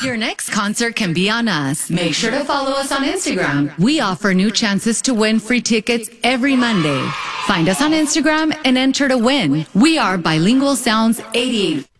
Your next concert can be on us. Make sure to follow us on Instagram. We offer new chances to win free tickets every Monday. Find us on Instagram and enter to win. We are Bilingual Sounds 88.